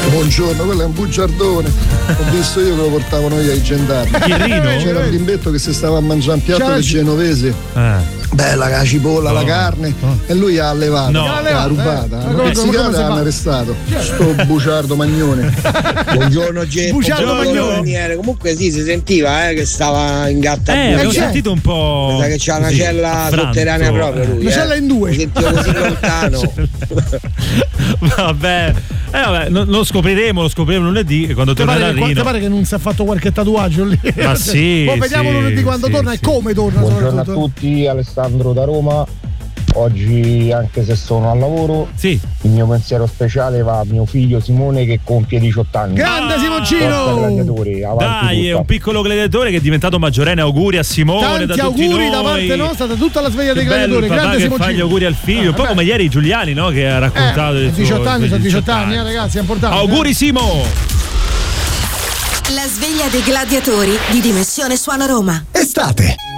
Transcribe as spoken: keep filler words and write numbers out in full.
Buongiorno, quello è un bugiardone. Ho visto io che lo portavano io ai gendarmi. C'era un bimbetto che si stava a mangiare un piatto di genovese. Eh. Bella la cipolla, oh, la carne, oh. E lui ha allevato, no. ha rubata, eh. l'ha pizzicata e l'hanno arrestato. Sto bugiardo magnone. Buongiorno Geppo, bugiardo magnone. Daniele. Comunque sì, si sentiva eh, che stava in gatta. Eh, avevo sentito un po'. Mi sa che c'ha una cella affranto. sotterranea proprio lui. Una eh. cella in due. Mi sentivo così lontano. Vabbè. Eh vabbè, no, lo scopriremo, lo scopriremo lunedì quando ti tornerà Rino. Ti pare che non si è fatto qualche tatuaggio lì? Ma sì. Poi vediamo sì, lunedì quando sì, torna sì. e come torna. Buongiorno a tutti, Alessandro da Roma. Oggi, anche se sono al lavoro, sì. il mio pensiero speciale va a mio figlio Simone che compie diciotto anni. Grande Ah, Simoncino! Dai, è un piccolo gladiatore che è diventato maggiorenne. Auguri a Simone. Tanti da tutti auguri noi. da parte nostra, da tutta la sveglia Che dei bello gladiatori. il papà Grande che Simoncino. fa gli auguri al figlio, un po' Vabbè. come ieri Giuliani, no? Che ha raccontato eh, del suo, diciotto anni, sono diciotto anni, anni. eh, ragazzi, è importante. Auguri Simo! La sveglia dei gladiatori di Dimensione Suona Roma. Estate.